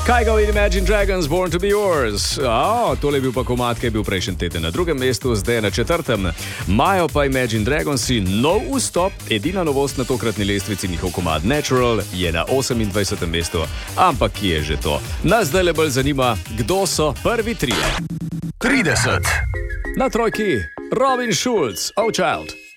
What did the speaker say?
Kygo in Imagine Dragons, Born to be Yours. Tole je bil pa komad, ki je bil prejšnji teden na drugem mestu, zdaj na četrtem. Imajo pa Imagine Dragonsi nov vstop, edina novost na tokratni lestvici, njihov komad Natural je na 28. mestu. Ampak kje je že to? Nas zdaj le bolj zanima, kdo so prvi trije. 30. Na trojki Robin Schulz, Oh Child.